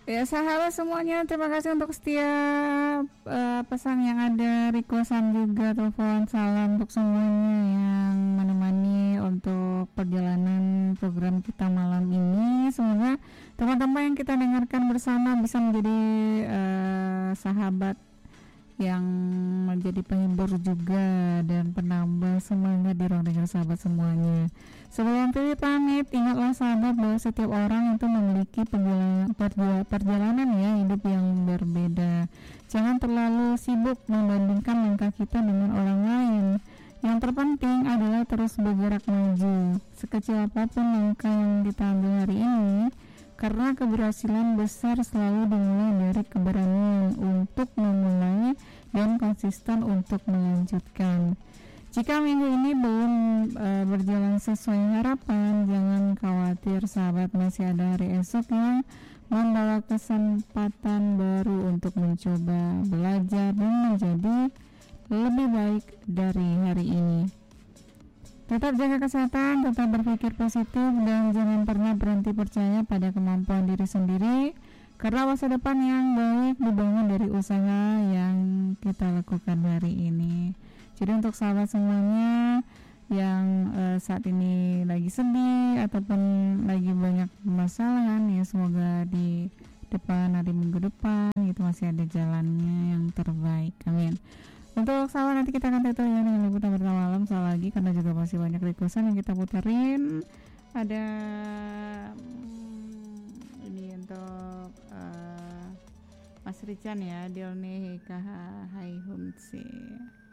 Ya sahabat semuanya, terima kasih untuk setiap pesan yang ada, requestan juga, telepon, salam untuk semuanya yang menemani untuk perjalanan program kita malam ini. Semoga teman-teman yang kita dengarkan bersama bisa menjadi sahabat yang menjadi penghibur juga dan penambah semangat di ruang dengar sahabat semuanya. Sebelum Pipi pamit, ingatlah sahabat bahwa setiap orang itu memiliki perjalanan ya hidup yang berbeda. Jangan terlalu sibuk membandingkan langkah kita dengan orang lain. Yang terpenting adalah terus bergerak maju. Sekecil apapun langkah yang kita ambil hari ini, karena keberhasilan besar selalu dimulai dari keberanian untuk memulai dan konsisten untuk melanjutkan. Jika minggu ini belum berjalan sesuai harapan, jangan khawatir sahabat, masih ada hari esok yang membawa kesempatan baru untuk mencoba, belajar, dan menjadi lebih baik dari hari ini. Tetap jaga kesehatan, tetap berpikir positif, dan jangan pernah berhenti percaya pada kemampuan diri sendiri, karena masa depan yang baik dibangun dari usaha yang kita lakukan hari ini. Jadi untuk sahabat semuanya yang saat ini lagi sedih ataupun lagi banyak permasalahan, ya semoga di hari minggu depan itu masih ada jalannya yang terbaik. Amin. Untuk sahabat, nanti kita akan tutup ya dengan lagu Tak Bertama Malam sekali lagi, karena juga masih banyak requestan yang kita puterin. Ada ini untuk Mas Rican ya, Dilne Hai Hunsi.